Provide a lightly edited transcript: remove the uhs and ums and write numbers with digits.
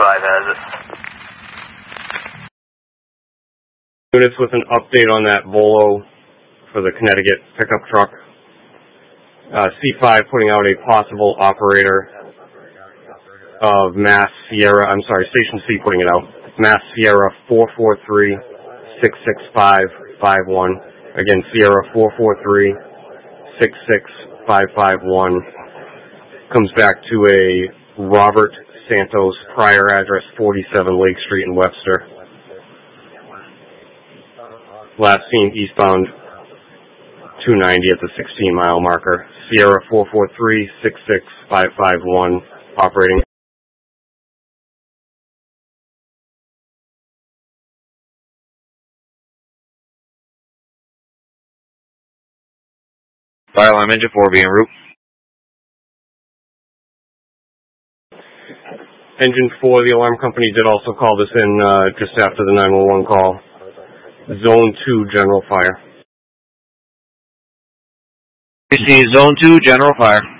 has it. Units with an update on that Volo for the Connecticut pickup truck. C5 putting out a possible operator of Mass Sierra, Station C putting it out. Mass Sierra 443-66551. Again, Sierra 443-66551. Comes back to a Robert Santos, prior address 47 Lake Street in Webster. Last seen eastbound 290 at the 16-mile marker. Sierra 443-66551 operating. Fire alarm engine 4 being route. Engine 4, the alarm company did also call this in just after the 911 call. Zone 2, general fire. We see Zone 2, general fire.